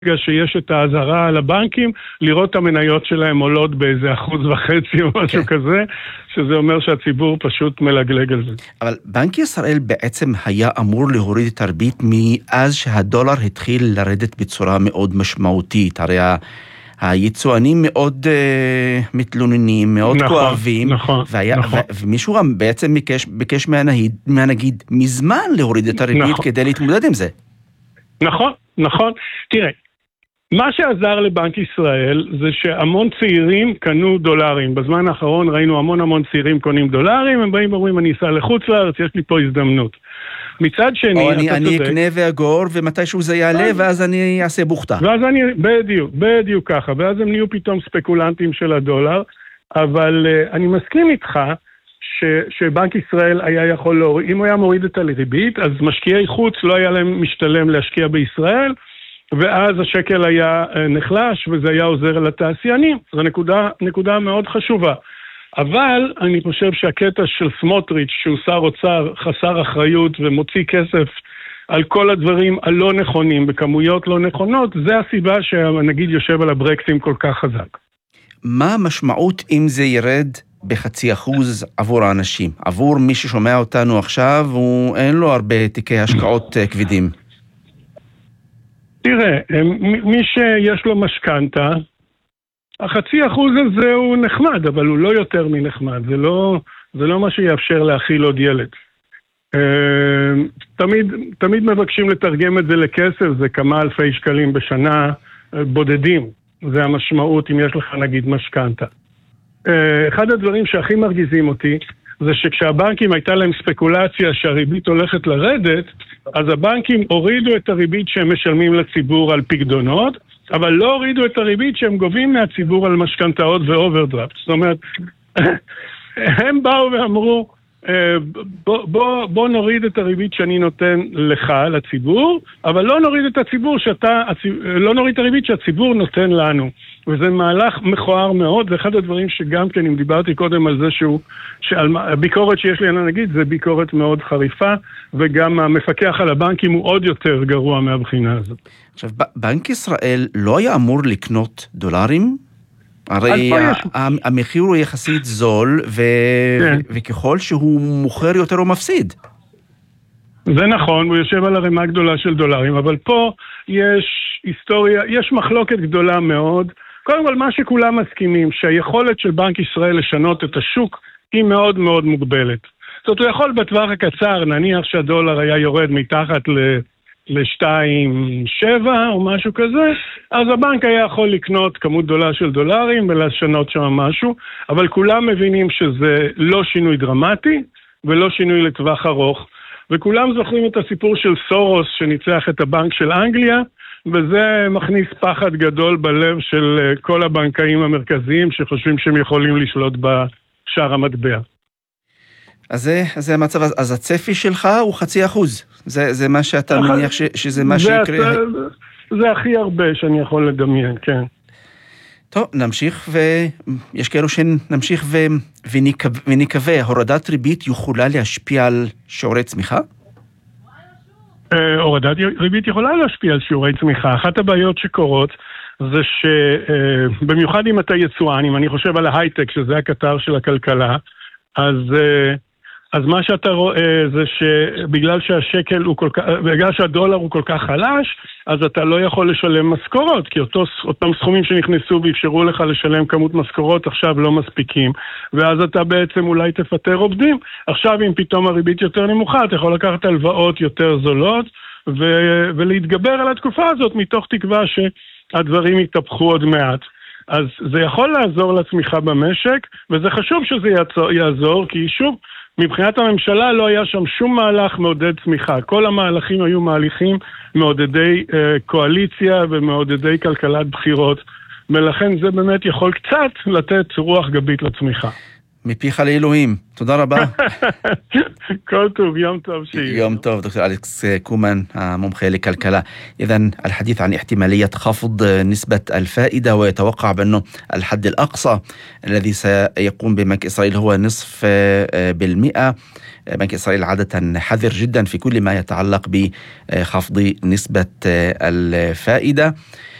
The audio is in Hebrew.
שיש את ההזרה על הבנקים, לראות את המניות שלהם עולות באיזה 1.5% או משהו כזה, שזה אומר שהציבור פשוט מלגלג על זה. אבל בנק ישראל בעצם היה אמור להוריד את הריבית מאז שהדולר התחיל לרדת בצורה מאוד משמעותית. הרי היצואנים מאוד מתלוננים, מאוד כואבים, ומישהו גם בעצם ביקש מהנגיד מזמן להוריד את הריבית כדי להתמודד עם זה. נכון. תראה, מה שעזר לבנק ישראל זה שהמון צעירים קנו דולרים. בזמן האחרון ראינו המון צעירים קונים דולרים, הם באים ואומרים, אני אסע לחוץ לארץ, יש לי פה הזדמנות. מצד שני, או אני אקנה ואגור, ומתישהו זה יעלה, ואז אני אעשה בוכתה. ואז אני, בדיוק ככה, ואז הם נהיו פתאום ספקולנטים של הדולר, אבל אני מסכים איתך, שבנק ישראל היה יכול להוריד, אם הוא היה מוריד את הריבית, אז משקיעי חוץ לא היה להם משתלם להשקיע בישראל, ואז השקל היה נחלש, וזה היה עוזר לתעשיינים. זו נקודה מאוד חשובה. אבל אני חושב שהקטע של סמוטריץ', שהוא שר אוצר חסר אחריות ומוציא כסף על כל הדברים הלא נכונים, בכמויות לא נכונות, זה הסיבה שהנגיד יושב על הברקסים כל כך חזק. מה המשמעות אם זה ירד ב0.5% עבור האנשים? עבור מי ששומע אותנו עכשיו, אין לו הרבה תיקי השקעות כבדים. תראה, מי שיש לו משכנתה, 0.5% הזה הוא נחמד, אבל הוא לא יותר מנחמד. זה לא מה שיאפשר להכיל עוד ילד. תמיד מבקשים לתרגם את זה לכסף, זה כמה אלפי שקלים בשנה בודדים. זה המשמעות אם יש לך נגיד משכנתה. אחד הדברים שהכי מרגיזים אותי, זה שכשהבנקים הייתה להם ספקולציה שהריבית הולכת לרדת, אז הבנקים הורידו את הריבית שהם משלמים לציבור על פקדונות, אבל לא הורידו את הריבית שהם גובים מהציבור על משכנתאות ואוברדרפט. זאת אומרת, הם באו ואמרו, בוא נוריד את הריבית שאני נותן לך, לציבור, אבל לא נוריד את הריבית שהציבור נותן לנו. וזה מהלך מכוער מאוד, זה אחד הדברים שגם כן, אם דיברתי קודם על זה שהביקורת שיש לי על הנגיד, זה ביקורת מאוד חריפה, וגם המפקח על הבנקים הוא עוד יותר גרוע מהבחינה הזאת. עכשיו, בנק ישראל לא היה אמור לקנות דולרים? הרי המחיר הוא יחסית זול, וככל שהוא מוכר יותר הוא מפסיד. זה נכון, הוא יושב על הרמה גדולה של דולרים, אבל פה יש היסטוריה, יש מחלוקת גדולה מאוד. קודם כל, מה שכולם מסכימים, שהיכולת של בנק ישראל לשנות את השוק היא מאוד מאוד מוגבלת. זאת אומרת, הוא יכול בטווח הקצר, נניח שהדולר היה יורד מתחת ל-2.7 או משהו כזה, אז הבנק היה יכול לקנות כמות גדולה של דולרים ולשנות שם משהו, אבל כולם מבינים שזה לא שינוי דרמטי ולא שינוי לטווח ארוך, וכולם זוכרים את הסיפור של סורוס שניצח את הבנק של אנגליה, וזה מכניס פחד גדול בלב של כל הבנקאים המרכזיים שחושבים שהם יכולים לשלוט בשער המטבע. אז זה המצב, אז הצפי שלך הוא 0.5%. זה מה שאתה מניח שזה מה שיקרה? זה הכי הרבה שאני יכול לדמיין, כן. טוב, נמשיך, ויש כאלו שנמשיך ונקווה, הורדת ריבית יכולה להשפיע על שיעורי צמיחה? הורדת ריבית יכולה להשפיע על שיעורי צמיחה. אחת הבעיות שקורות זה שבמיוחד אם אתה יצואן, אם אני חושב על ההייטק, שזה הקטר של הכלכלה, אז מה שאתה רואה זה שבגלל בגלל שהדולר הוא כל כך חלש, אז אתה לא יכול לשלם משכורות, כי אותם סכומים שנכנסו ואפשרו לך לשלם כמות משכורות עכשיו לא מספיקים, ואז אתה בעצם אולי תפטר עובדים. עכשיו אם פתאום הריבית יותר נמוכה, אתה יכול לקחת הלוואות יותר זולות, ולהתגבר על התקופה הזאת מתוך תקווה שהדברים יתהפכו עוד מעט. אז זה יכול לעזור לצמיחה במשק, וזה חשוב שזה יעזור, כי שוב, מבחינת הממשלה לא היה שם שום מהלך מעודד צמיחה. כל המהלכים היו מהליכים מעודדי קואליציה ומעודדי כלכלת בחירות, ולכן זה באמת יכול קצת לתת רוח גבית לצמיחה. מפיך לאלוהים, תודה רבה. כל טוב, יום טוב שיהיה. يوم توف دكتور أليكس كومان ممخي للكلكلة. إذن الحديث عن احتمالية خفض نسبة الفائدة، ويتوقع بأنه الحد الأقصى الذي سيقوم ببنك إسرائيل هو 0.5%. بنك إسرائيل عادة حذر جدا في كل ما يتعلق بخفض نسبة الفائدة.